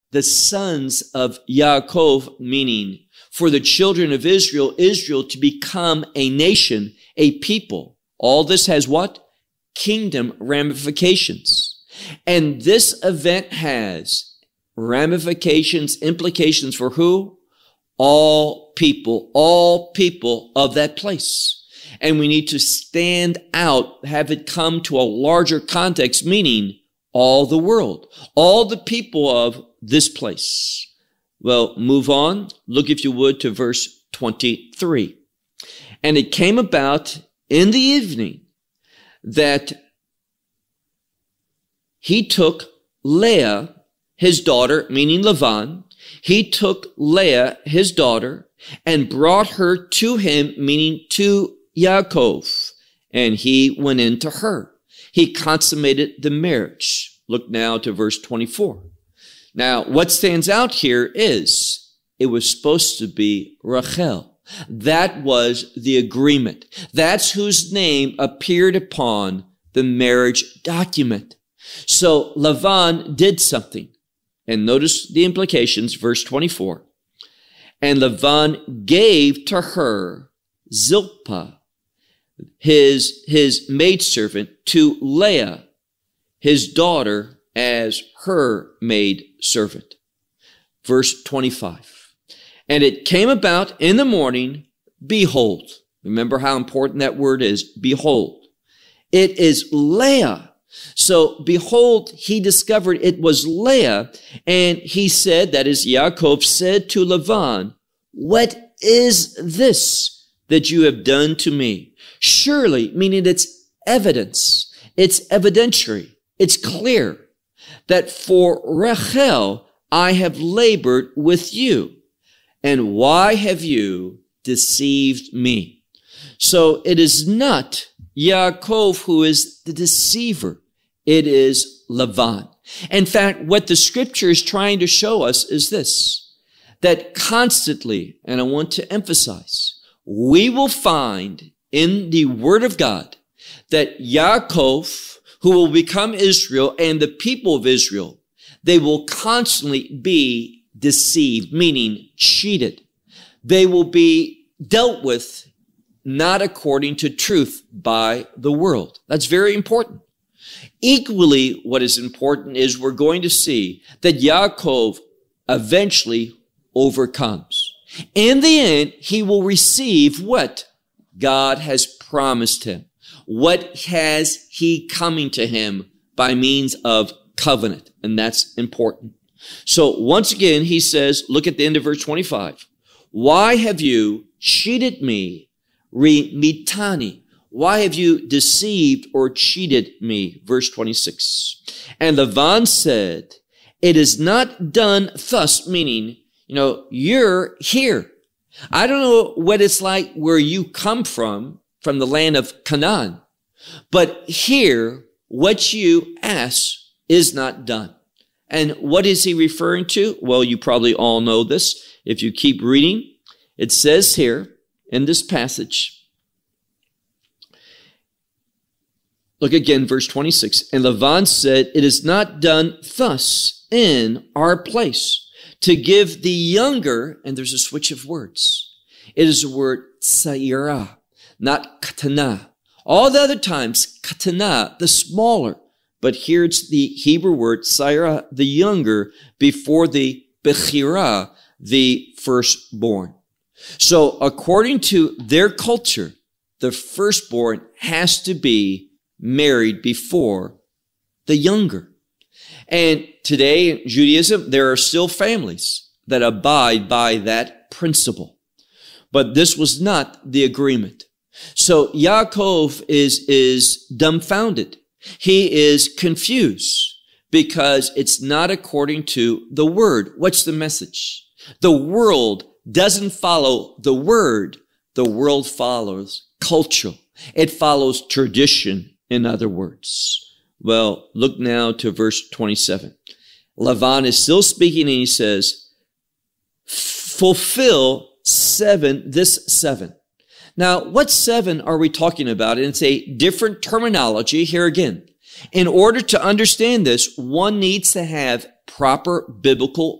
the sons of Yaakov, meaning for the children of Israel, Israel to become a nation, a people. All this has what? Kingdom ramifications. And this event has ramifications, implications for who? All people of that place. And we need to stand out, have it come to a larger context, meaning all the world, all the people of this place. Well, move on. Look, if you would, to verse 23. And it came about in the evening that he took Leah, his daughter, meaning Lavan. He took Leah, his daughter, and brought her to him, meaning to Yaakov, and he went in to her. He consummated the marriage. Look now to verse 24. Now, what stands out here is it was supposed to be Rachel. That was the agreement. That's whose name appeared upon the marriage document. So Lavan did something. And notice the implications, verse 24. And Lavan gave to her Zilpah, his maidservant, to Leah, his daughter, as her maidservant. Verse 25. And it came about in the morning, behold. Remember how important that word is, behold. It is Leah. So behold, he discovered it was Leah, and he said, that is Yaakov said to Lavan, what is this that you have done to me? Surely, meaning it's evidence, it's evidentiary, it's clear that for Rachel I have labored with you. And why have you deceived me? So it is not Yaakov who is the deceiver. It is Lavan. In fact, what the scripture is trying to show us is this, that constantly, and I want to emphasize, we will find in the Word of God that Yaakov, who will become Israel, and the people of Israel, they will constantly be deceived, meaning cheated. They will be dealt with not according to truth by the world. That's very important. Equally, what is important is we're going to see that Yaakov eventually overcomes. In the end, he will receive what God has promised him. What has he coming to him by means of covenant? And that's important. So once again, he says, look at the end of verse 25. Why have you cheated me, mitani? Why have you deceived or cheated me? Verse 26. And Lavan said, it is not done thus, meaning, you're here. I don't know what it's like where you come from the land of Canaan. But here, what you ask is not done. And what is he referring to? Well, you probably all know this. If you keep reading, it says here in this passage, look again, verse 26. And Lavan said, it is not done thus in our place to give the younger, and there's a switch of words. It is the word tsaira, not katana. All the other times, katana, the smaller. But here it's the Hebrew word tsaira, the younger, before the bechira, the firstborn. So according to their culture, the firstborn has to be married before the younger. And today in Judaism, there are still families that abide by that principle. But this was not the agreement. So Yaakov is dumbfounded. He is confused because it's not according to the word. What's the message? The world doesn't follow the word. The world follows culture. It follows tradition, in other words. Well, look now to verse 27. Lavan is still speaking and he says, fulfill this seven. Now, what seven are we talking about? And it's a different terminology here again. In order to understand this, one needs to have proper biblical